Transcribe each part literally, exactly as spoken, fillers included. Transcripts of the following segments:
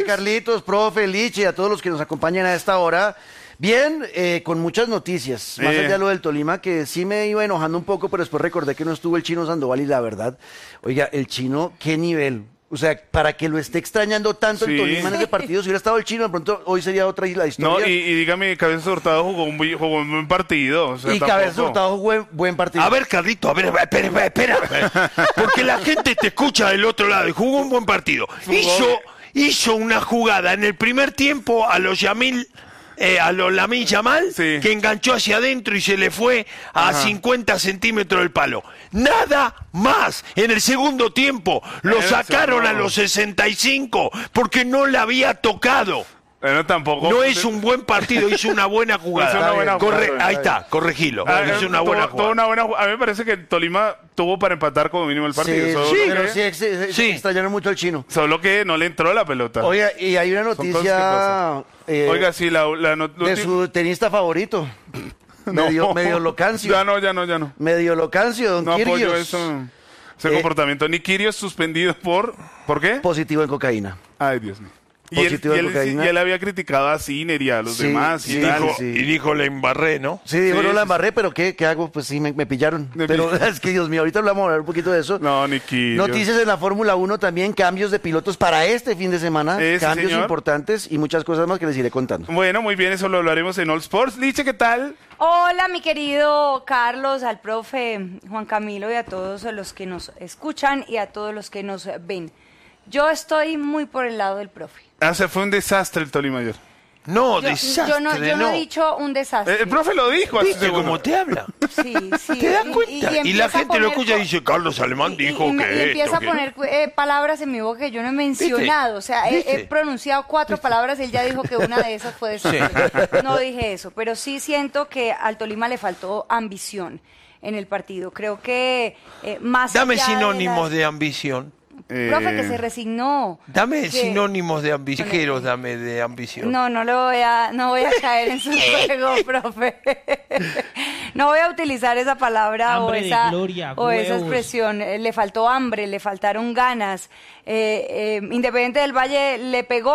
Carlitos, profe, Liche, a todos los que nos acompañan a esta hora. Bien, eh, con muchas noticias, más Eh. allá de lo del Tolima, que sí me iba enojando un poco, pero después recordé que no estuvo el Chino Sandoval y la verdad, oiga, el Chino, ¿qué nivel? O sea, para que lo esté extrañando tanto Sí. el Tolima en ese partido, si hubiera estado el Chino, de pronto hoy sería otra la historia. No, y, y dígame, Cabezas Hurtado jugó un, bu- jugó un buen partido. O sea, y tampoco- Cabezas Hurtado jugó buen, buen partido. A ver, Carlito, a ver, espera, espera, espera. Porque la gente te escucha del otro lado y jugó un buen partido. Hizo, hizo una jugada en el primer tiempo a los Yamil, eh, a los Lamine Yamal, Sí. que enganchó hacia adentro y se le fue a Ajá. cincuenta centímetros del palo. Nada más. En el segundo tiempo lo Eso, sacaron a no. los sesenta y cinco porque no le había tocado. Bueno, tampoco. No es un buen partido, hizo una buena jugada. Hizo una buena Corre- jugada. ahí está, corregilo. Ah, hizo una tuvo- buena tuvo jugada. una buena ju- A mí me parece que el Tolima tuvo para empatar como mínimo el partido. Sí, solo, sí, que, pero sí, ex- ex- Sí. extrañaron mucho al Chino. solo que no le entró la pelota. Oiga, y hay una Son cosas que noticia pasan. eh, Oiga, sí, la, la, no- de ulti- su tenista favorito, No. medio, medio locancio. Ya no, ya no, ya no. Medio locancio, don No apoyo Kyrgios, eso. Ese Eh, comportamiento. Ni Kyrgios suspendido por... ¿Por qué? positivo en cocaína. Ay, Dios mío. Y él, Positivo y, de él, cocaína. y él había criticado a Sinner y a los Sí, demás y sí, tal. Dijo- sí. Y dijo, le embarré, ¿no? Sí, dijo, Sí, no sí, la sí. embarré, pero ¿qué, qué hago? Pues sí, me, me pillaron. Me Pero pillaron. es que, Dios mío, ahorita vamos a hablar un poquito de eso. No, ni Kyrgios. Noticias en la Fórmula uno también, cambios de pilotos para este fin de semana, Eh, sí, cambios señor. importantes y muchas cosas más que les iré contando. Bueno, muy bien, eso lo hablaremos en All Sports. Liche, ¿qué tal? Hola, mi querido Carlos, al profe Juan Camilo y a todos los que nos escuchan y a todos los que nos ven. Yo estoy muy por el lado del profe. Ah, se fue un desastre el Tolima ayer. No, Yo, desastre, yo no, yo no he dicho un desastre. Eh, El profe lo dijo hace ¿Viste segundo. cómo te habla? Sí, sí. ¿Te das y- cuenta? y- Y, y la empieza a gente lo poner escucha y co- dice, Carlos Alemán y- dijo y, me- que y esto, empieza a que- poner eh, palabras en mi boca que yo no he mencionado. O sea, he, ¿Viste? he pronunciado cuatro palabras y él ya dijo que una de esas fue desastre. No dije eso, pero sí siento que al Tolima le faltó ambición en el partido. Creo que eh, más Dame allá sinónimos de... de ambición. Eh, Profe, que se resignó. Dame Que- sinónimos de ambición. Ligeros, dame de ambición. No, no lo voy a, no voy a caer en su juego, profe. No voy a utilizar esa palabra o Hambre de esa, gloria, o esa huevos. expresión. Eh, Le faltó hambre, le faltaron ganas. Eh, eh, Independiente del Valle le pegó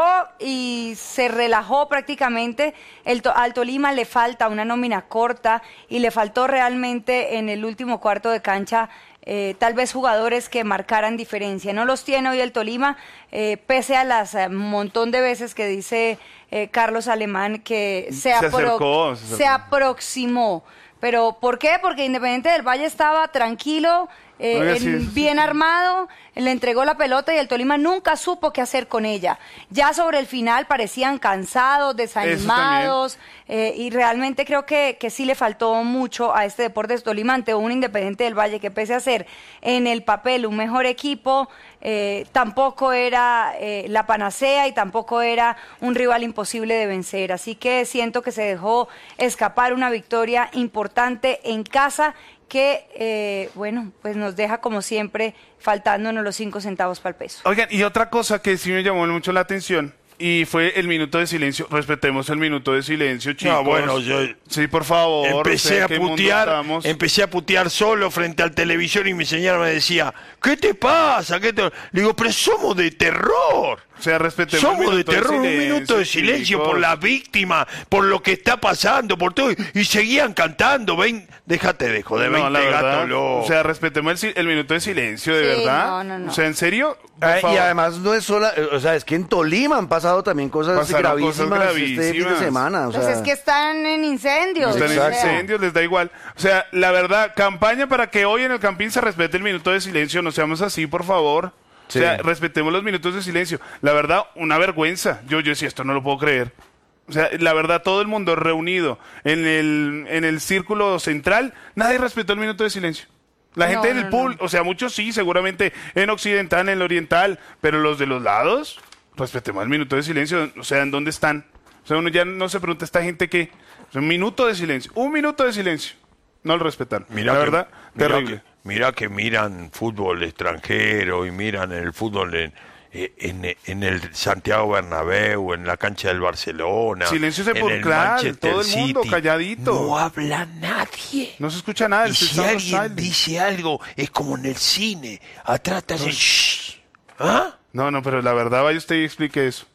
y se relajó prácticamente. El to- al Tolima le falta una nómina corta y le faltó realmente en el último cuarto de cancha eh, tal vez jugadores que marcaran diferencia. No los tiene hoy el Tolima, eh, pese a las eh, montón de veces que dice eh, Carlos Alemán que se, Se apro- acercó, se se acercó. aproximó. ¿Pero por qué? Porque Independiente del Valle estaba tranquilo, eh, Oiga, en- sí, sí, bien sí. armado, le entregó la pelota y el Tolima nunca supo qué hacer con ella. Ya sobre el final parecían cansados, desanimados, eh, y realmente creo que, que sí le faltó mucho a este Deportes Tolima ante un Independiente del Valle que pese a ser en el papel un mejor equipo, eh, tampoco era eh, la panacea y tampoco era un rival imposible de vencer. Así que siento que se dejó escapar una victoria importante en casa que, eh, bueno, pues nos deja como siempre faltándonos los cinco centavos para el peso. Oigan, y otra cosa que sí me llamó mucho la atención, y fue el minuto de silencio. Respetemos el minuto de silencio, chicos. No, bueno, yo Sí, por favor. empecé o sea, a ¿qué mundo putear, estamos? empecé a putear solo frente al televisor y mi señora me decía, ¿qué te pasa? ¿Qué te-?" Le digo, pero somos de terror. O sea, respetemos el Somos de minuto de terror, un silencio, minuto de silencio chicos. por la víctima, por lo que está pasando, por todo. Y seguían cantando, ven, déjate de joder, No, la veinte verdad, gatos locos. o sea, respetemos el, si- el minuto de silencio, de Sí, verdad. no, no, no. O sea, ¿en serio? Por Ah, y favor. además no es sola, eh, o sea, es que en Tolima han pasado también cosas Pasaron gravísimas, cosas este fin de gravísimas. semana. O Pues sea, es que están en incendios. Están en o sea, incendios, les da igual. O sea, la verdad, campaña para que hoy en el Campín se respete el minuto de silencio. No seamos así, por favor. Sí. O sea, respetemos los minutos de silencio. La verdad, una vergüenza. Yo, yo sí, esto no lo puedo creer. O sea, la verdad, todo el mundo reunido en el, en el círculo central, nadie respetó el minuto de silencio. La No, gente no, del pool, o sea, muchos sí, seguramente en occidental, en el oriental, pero los de los lados, respetemos el minuto de silencio. O sea, ¿en dónde están? O sea, uno ya no se pregunta, ¿esta gente qué? O sea, un minuto de silencio, un minuto de silencio. No lo respetaron. Mirá la que- verdad, mirá terrible. que- mirá que miran fútbol extranjero y miran el fútbol en, en, en el Santiago Bernabéu, en la cancha del Barcelona. Silencio en el sepulcral, Manchester todo el mundo City. calladito. No habla nadie. No se escucha nada. Y el si sound of alguien silence. dice algo, es como en el cine. Atrás te hace shh. ¿Ah? No, no, pero la verdad, vaya usted y explique eso.